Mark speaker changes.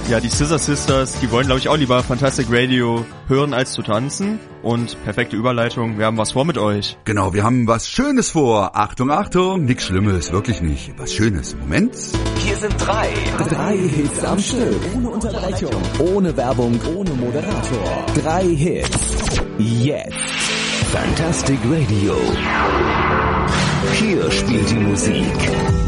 Speaker 1: Ja, die Scissor Sisters, die wollen, glaube ich, auch lieber Fantastic Radio hören als zu tanzen. Und perfekte Überleitung, wir haben was vor mit euch.
Speaker 2: Genau, wir haben was Schönes vor. Achtung, Achtung, nichts Schlimmes, wirklich nicht. Was Schönes. Moment.
Speaker 3: Hier sind drei
Speaker 4: Hits am Stück. Ohne Unterbrechung, ohne Werbung, ohne Moderator. 3 Hits. Jetzt.
Speaker 3: Fantastic Radio. Hier spielt die Musik.